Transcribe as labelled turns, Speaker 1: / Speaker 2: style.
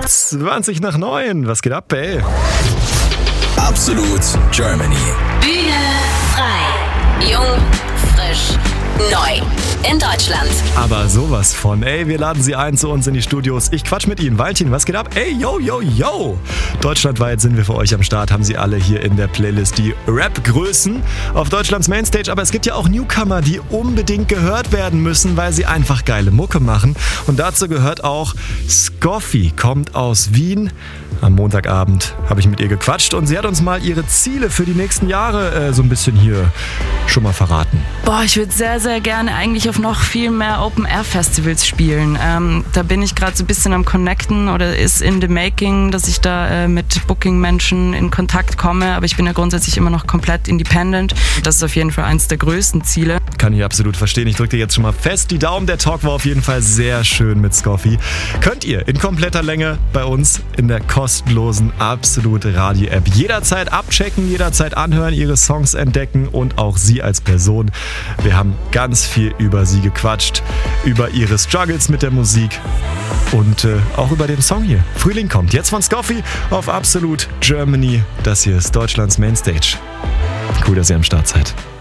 Speaker 1: 20 nach 9. Was geht ab, ey?
Speaker 2: Absolut Germany.
Speaker 3: Bühne frei. Jung, frisch, neu. In Deutschland.
Speaker 1: Aber sowas von. Ey, wir laden Sie ein zu uns in die Studios. Ich quatsch mit Ihnen. Valentin, was geht ab? Ey, yo, yo, yo. Deutschlandweit sind wir für euch am Start. Haben Sie alle hier in der Playlist die Rap-Größen auf Deutschlands Mainstage. Aber es gibt ja auch Newcomer, die unbedingt gehört werden müssen, weil sie einfach geile Mucke machen. Und dazu gehört auch Skoffi. Kommt aus Wien. Am Montagabend habe ich mit ihr gequatscht und sie hat uns mal ihre Ziele für die nächsten Jahre so ein bisschen hier schon mal verraten.
Speaker 4: Boah, ich würde sehr, sehr gerne eigentlich auf noch viel mehr Open-Air-Festivals spielen. Da bin ich gerade so ein bisschen am Connecten oder ist in the making, dass ich da mit Booking-Menschen in Kontakt komme. Aber ich bin ja grundsätzlich immer noch komplett independent. Das ist auf jeden Fall eines der größten Ziele.
Speaker 1: Kann ich absolut verstehen. Ich drücke dir jetzt schon mal fest die Daumen. Der Talk war auf jeden Fall sehr schön mit Skoffi. Könnt ihr in kompletter Länge bei uns in der kostenlosen Absolut Radio-App jederzeit abchecken, jederzeit anhören, ihre Songs entdecken und auch sie als Person. Wir haben ganz viel über sie gequatscht, über ihre Struggles mit der Musik und auch über den Song hier. Frühling kommt jetzt von Skoffi auf Absolut Germany. Das hier ist Deutschlands Mainstage. Cool, dass ihr am Start seid.